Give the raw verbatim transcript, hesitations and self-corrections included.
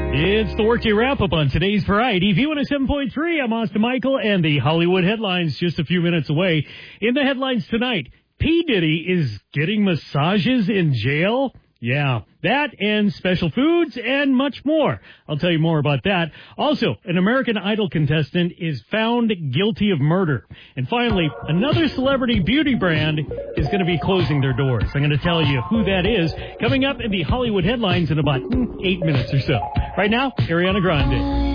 It's the Workday Wrap-Up on today's Variety. V one oh seven point three, I'm Austin Michael, and the Hollywood headlines just a few minutes away. In the headlines tonight, P. Diddy is getting massages in jail? Yeah, that and special foods and much more. I'll tell you more about that. Also, an American Idol contestant is found guilty of murder. And finally, another celebrity beauty brand is going to be closing their doors. I'm going to tell you who that is coming up in the Hollywood headlines in about mm, eight minutes or so. Right now, Ariana Grande.